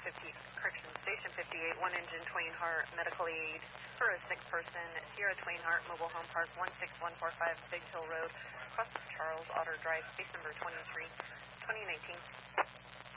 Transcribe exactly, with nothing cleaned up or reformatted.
fifty, correction, Station fifty-eight, one engine, Twain Harte, medical aid for a sick person, Sierra Twain Harte, Mobile Home Park, one six one four five, Big Hill Road, Cross Charles, Otter Drive, space number twenty-three, twenty nineteen.